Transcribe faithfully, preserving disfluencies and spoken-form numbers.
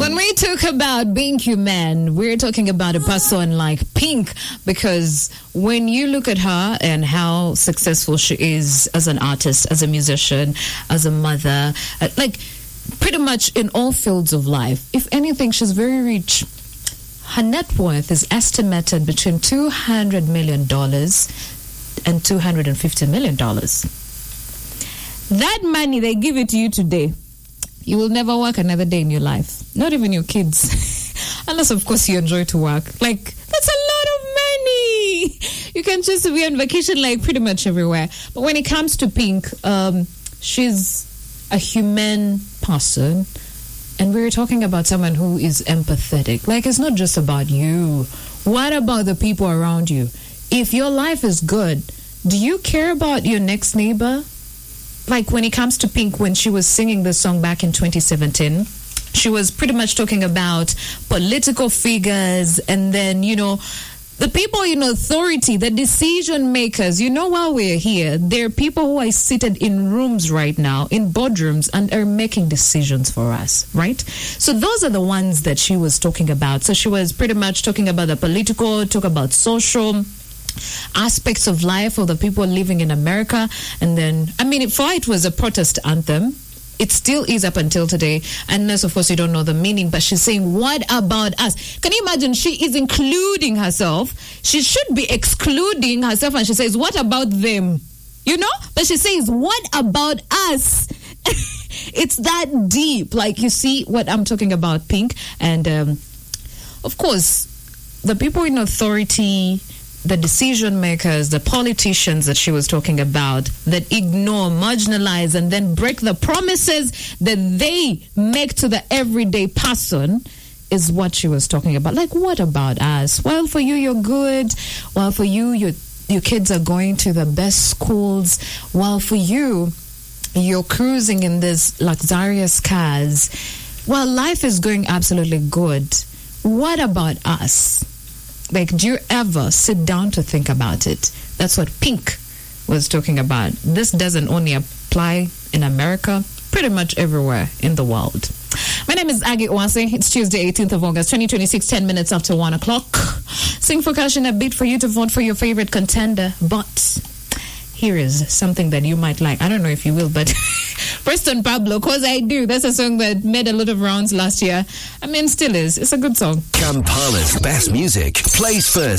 When we talk about being human, we're talking about a person like Pink, because when you look at her and how successful she is as an artist, as a musician, as a mother, uh, like pretty much in all fields of life, if anything, she's very rich. Her net worth is estimated between two hundred million dollars and two hundred fifty million dollars. That money, they give it to you today. You will never work another day in your life. Not even your kids. Unless, of course, you enjoy to work. Like, that's a lot of money. You can just be on vacation, like, pretty much everywhere. But when it comes to Pink, um, she's a human person. And we're talking about someone who is empathetic. Like, it's not just about you. What about the people around you? If your life is good, do you care about your next neighbor? Like when it comes to Pink, when she was singing this song back in twenty seventeen, she was pretty much talking about political figures and then, you know, the people in authority, the decision makers. You know, while we're here, there are people who are seated in rooms right now, in boardrooms, and are making decisions for us, right? So those are the ones that she was talking about. So she was pretty much talking about the political, talk about social aspects of life of the people living in America. And then, I mean, for her, it was a protest anthem. It still is up until today, unless, of course, you don't know the meaning. But she's saying, what about us? Can you imagine? She is including herself. She should be excluding herself. And she says, what about them? You know? But she says, what about us? It's that deep. Like, you see what I'm talking about, Pink. And, um, of course, the people in authority, the decision makers, the politicians that she was talking about that ignore, marginalize, and then break the promises that they make to the everyday person is what she was talking about. Like, what about us? Well, for you, you're good. Well, for you, your your kids are going to the best schools. Well, for you, you're cruising in these luxurious cars. Well, life is going absolutely good. What about us? Like, do you ever sit down to think about it? That's what Pink was talking about. This doesn't only apply in America, pretty much everywhere in the world. My name is Aggie Owase. It's Tuesday, eighteenth of August, twenty twenty-six, ten minutes after one o'clock. Sing for cash in a bit for you to vote for your favorite contender. But here is something that you might like. I don't know if you will, but Preston Pablo, cause I do. That's a song that made a lot of rounds last year. I mean, still is. It's a good song. Kampala's best music plays first.